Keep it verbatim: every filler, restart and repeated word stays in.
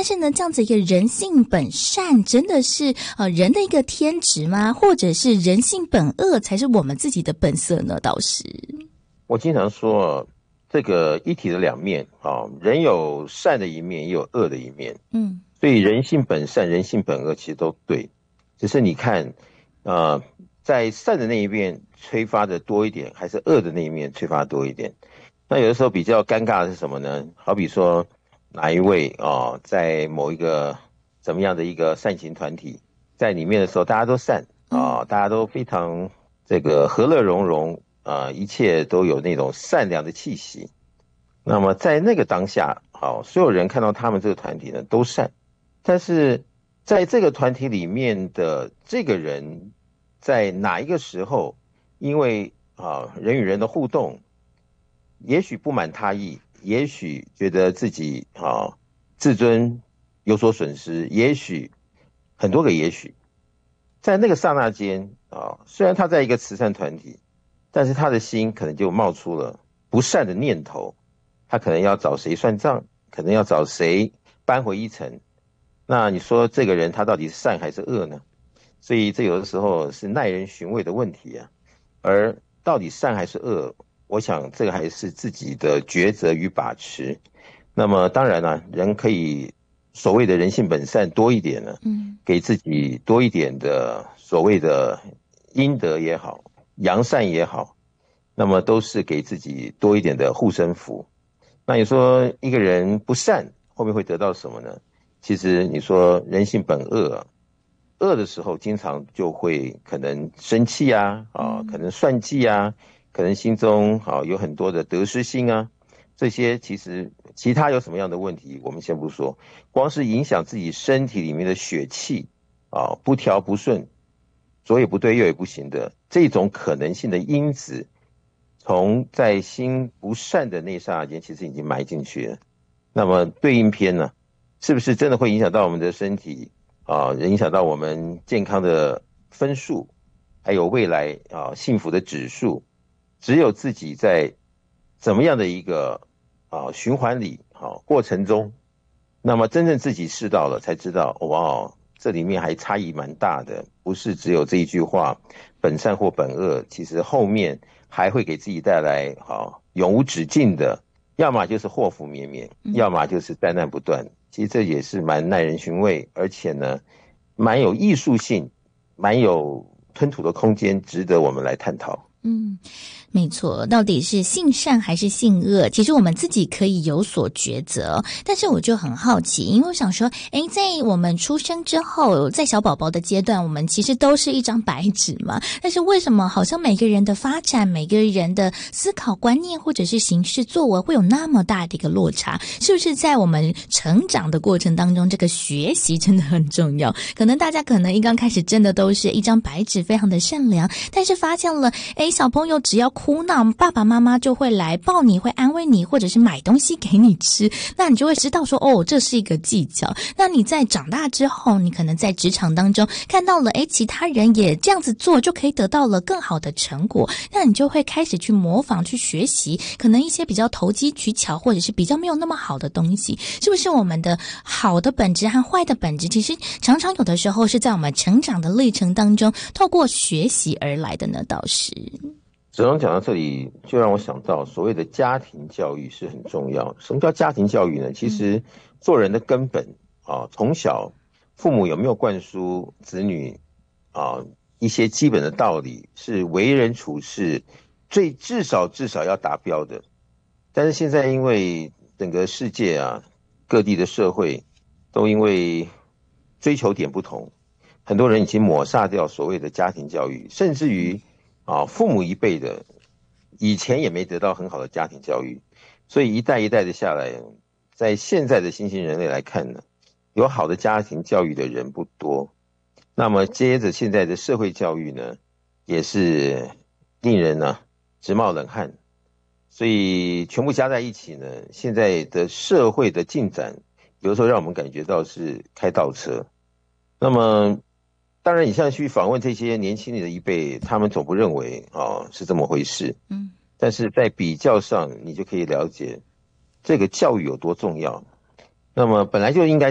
但是呢，这样子一个人性本善，真的是呃人的一个天职吗？或者是人性本恶才是我们自己的本色呢？导师， 我经常说，这个一体的两面啊，人有善的一面，也有恶的一面。 嗯， 所以人性本善，人性本恶，其实都对。只是你看，呃，在善的那一面催发的多一点，还是恶的那一面催发多一点？那有的时候比较尴尬的是什么呢？好比说哪一位啊、呃，在某一个怎么样的一个善行团体，在里面的时候，大家都善啊、呃，大家都非常这个和乐融融啊、呃，一切都有那种善良的气息。那么在那个当下，好，所有人看到他们这个团体呢都善，但是在这个团体里面的这个人，在哪一个时候，因为啊人与人的互动，也许不满他意，也许觉得自己啊自尊有所损失，也许很多个也许，在那个刹那间啊，虽然他在一个慈善团体，但是他的心可能就冒出了不善的念头，他可能要找谁算账，可能要找谁扳回一城。那你说这个人他到底是善还是恶呢？所以这有的时候是耐人寻味的问题啊。而到底善还是恶，我想这个还是自己的抉择与把持。那么当然了，人可以所谓的人性本善多一点呢， 嗯， 给自己多一点的所谓的阴德也好，扬善也好，那么都是给自己多一点的护身符。那你说一个人不善，后面会得到什么呢？其实你说人性本恶啊，恶的时候经常就会可能生气啊，啊，可能算计啊，可能心中啊有很多的得失心啊，这些其实其他有什么样的问题，我们先不说，光是影响自己身体里面的血气啊，不调不顺，左也不对，右也不行的这种可能性的因子，从在心不善的那刹那间，其实已经埋进去了。那么对应篇呢，是不是真的会影响到我们的身体啊，影响到我们健康的分数，还有未来啊幸福的指数？只有自己在怎么样的一个啊循环里啊过程中，那么真正自己试到了，才知道哇，这里面还差异蛮大的，不是只有这一句话本善或本恶，其实后面还会给自己带来啊永无止境的，要么就是祸福绵绵，要么就是灾难不断。其实这也是蛮耐人寻味，而且呢，蛮有艺术性，蛮有吞吐的空间，值得我们来探讨。 嗯，没错，到底是性善还是性恶，其实我们自己可以有所抉择。但是我就很好奇，因为我想说，诶，在我们出生之后，在小宝宝的阶段，我们其实都是一张白纸嘛。但是为什么好像每个人的发展，每个人的思考观念或者是行事作为会有那么大的一个落差？是不是在我们成长的过程当中，这个学习真的很重要？可能大家可能一刚开始真的都是一张白纸，非常的善良，但是发现了，诶，小朋友只要哭闹，爸爸妈妈就会来抱你，会安慰你，或者是买东西给你吃，那你就会知道说，哦，这是一个技巧。那你在长大之后，你可能在职场当中看到了，诶，其他人也这样子做，就可以得到了更好的成果，那你就会开始去模仿，去学习，可能一些比较投机取巧，或者是比较没有那么好的东西。是不是我们的好的本质和坏的本质，其实常常有的时候是在我们成长的历程当中，透过学习而来的呢？倒是子龙讲到这里，就让我想到所谓的家庭教育是很重要。什么叫家庭教育呢？其实做人的根本啊，从小父母有没有灌输子女啊一些基本的道理，是为人处事最至少至少要达标的。但是现在因为整个世界啊，各地的社会都因为追求点不同，很多人已经抹杀掉所谓的家庭教育，甚至于啊，父母一辈的以前也没得到很好的家庭教育，所以一代一代的下来，在现在的新兴人类来看呢，有好的家庭教育的人不多。那么接着现在的社会教育呢，也是令人呢直冒冷汗。所以全部加在一起呢，现在的社会的进展，有的时候让我们感觉到是开倒车。那么当然你现在去访问这些年轻的一辈，他们总不认为哦是这么回事， 嗯， 但是在比较上你就可以了解这个教育有多重要。那么本来就应该